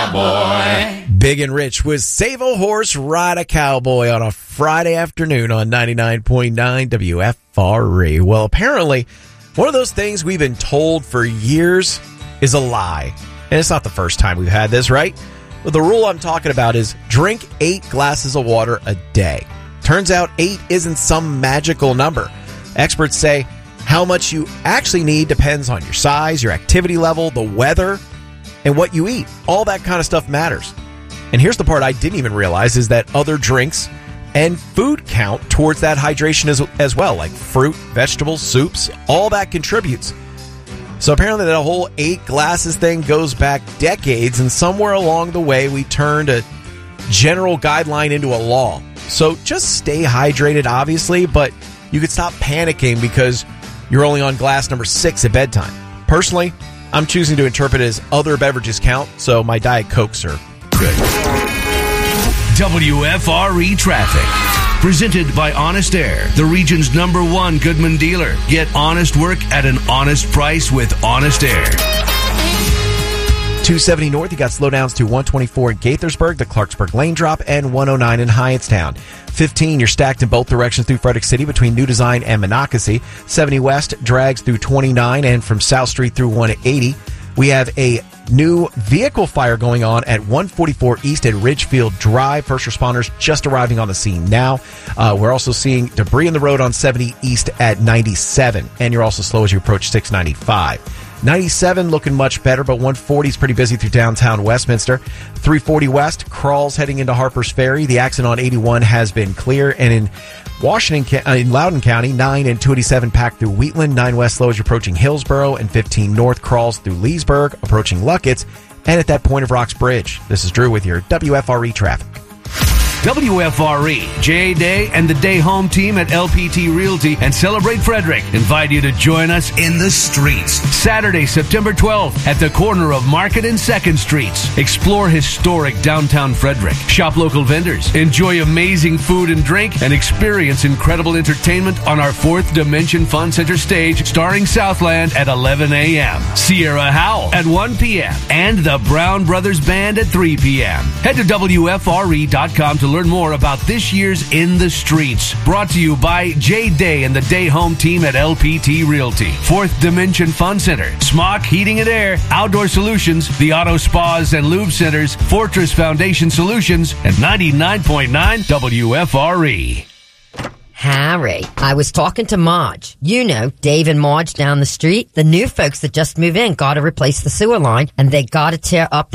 cowboy. Big and Rich was Save a Horse, Ride a Cowboy on a Friday afternoon on 99.9 WFRE. Well, apparently, one of those things we've been told for years is a lie. And it's not the first time we've had this, right? But the rule I'm talking about is drink 8 glasses of water a day. Turns out 8 isn't some magical number. Experts say how much you actually need depends on your size, your activity level, the weather, and what you eat. All that kind of stuff matters. And here's the part I didn't even realize is that other drinks and food count towards that hydration as well, like fruit, vegetables, soups, all that contributes. So apparently that whole 8 glasses thing goes back decades, and somewhere along the way we turned a general guideline into a law. So just stay hydrated, obviously, but you could stop panicking because you're only on glass number 6 at bedtime. Personally, I'm choosing to interpret it as other beverages count, so my Diet Cokes are good. WFRE Traffic. Presented by Honest Air, the region's #1 Goodman dealer. Get honest work at an honest price with Honest Air. 270 north, you got slowdowns to 124 in Gaithersburg, the Clarksburg Lane Drop, and 109 in Hyattstown. 15, you're stacked in both directions through Frederick City between New Design and Monocacy. 70 west drags through 29 and from South Street through 180. We have a new vehicle fire going on at 144 East at Ridgefield Drive. First responders just arriving on the scene now. We're also seeing debris in the road on 70 East at 97, and you're also slow as you approach 695. 97 looking much better, but 140 is pretty busy through downtown Westminster. 340 west crawls heading into Harper's Ferry. The accident on 81 has been clear, and in in Loudoun County, 9 and 287 packed through Wheatland. 9 west slow as you're approaching Hillsborough, and 15 north crawls through Leesburg, approaching Luckett's, and at that point of Rocks Bridge. This is Drew with your WFRE traffic. WFRE, Jay Day and the Day Home team at LPT Realty and Celebrate Frederick invite you to join us in the streets. Saturday, September 12th at the corner of Market and 2nd Streets. Explore historic downtown Frederick. Shop local vendors. Enjoy amazing food and drink and experience incredible entertainment on our 4th Dimension Fun Center stage starring Southland at 11 a.m. Sierra Howell at 1 p.m. and the Brown Brothers Band at 3 p.m. Head to WFRE.com to learn more about this year's In the Streets. Brought to you by Jay Day and the Day Home team at LPT Realty. 4th Dimension Fun Center, Smock Heating and Air, Outdoor Solutions, the Auto Spas and Lube Centers, Fortress Foundation Solutions, and 99.9 WFRE. Harry, I was talking to Marge. You know, Dave and Marge down the street. The new folks that just moved in got to replace the sewer line, and they got to tear up